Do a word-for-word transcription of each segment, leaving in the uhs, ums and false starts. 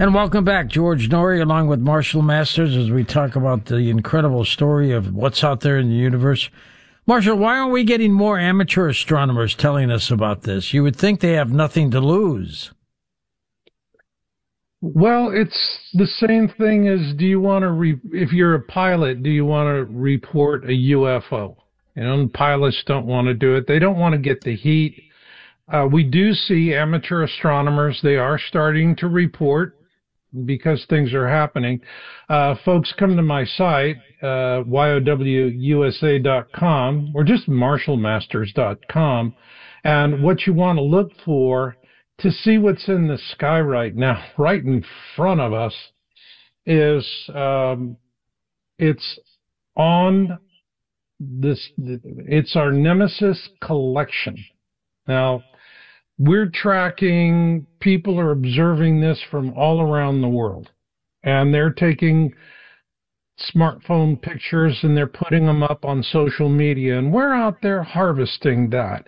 And welcome back, George Noory, along with Marshall Masters, as we talk about the incredible story of what's out there in the universe. Marshall, why aren't we getting more amateur astronomers telling us about this? You would think they have nothing to lose. Well, it's the same thing as, do you want to, re- if you're a pilot, do you want to report a U F O? You know, and pilots don't want to do it. They don't want to get the heat. Uh, we do see amateur astronomers. They are starting to report because things are happening. Uh, folks come to my site, uh, Y O W U S A dot com, or just Marshall Masters dot com. And what you want to look for to see what's in the sky right now, right in front of us, is um, it's on this, it's our Nemesis collection. Now, we're tracking, people are observing this from all around the world, and they're taking smartphone pictures and they're putting them up on social media, and we're out there harvesting that.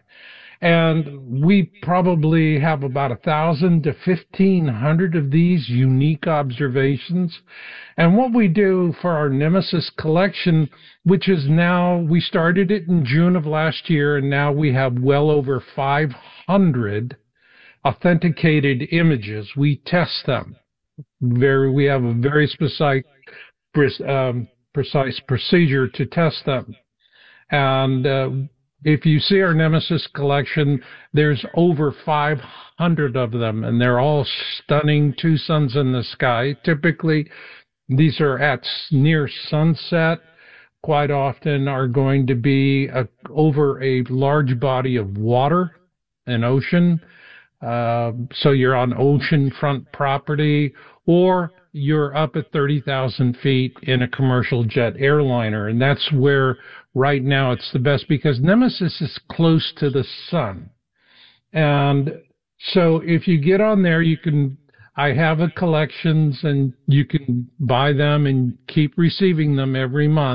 And we probably have about a thousand to fifteen hundred of these unique observations. And what we do for our Nemesis collection, which is now, we started it in June of last year, and now we have well over five hundred authenticated images. We test them. Very, we have a very specific, um, precise procedure to test them. And uh, if you see our Nemesis collection, there's over five hundred of them, and they're all stunning two suns in the sky. Typically, these are at near sunset. Quite often are going to be a, over a large body of water, an ocean. Uh, so you're on oceanfront property, or you're up at thirty thousand feet in a commercial jet airliner. And that's where right now it's the best, because Nemesis is close to the sun. And so if you get on there, you can, I have a collections, and you can buy them and keep receiving them every month.